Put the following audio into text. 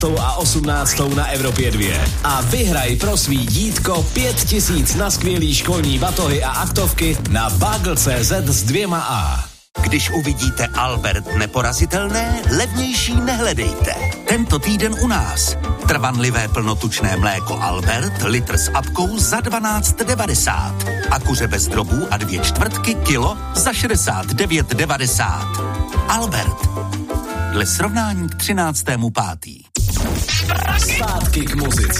a 18. na Evropě 2. A vyhraj pro svý dítko 5000 na skvělý školní batohy a aktovky na bagel.cz s 2 A. Když uvidíte Albert neporazitelné, levnější nehledejte. Tento týden u nás. Trvanlivé plnotučné mléko Albert, litr s apkou za 12,90. A kuře bez drobů a 2/4 kilo za 69,90. Albert. Dle srovnání k 13.5. Zpátky k muzice.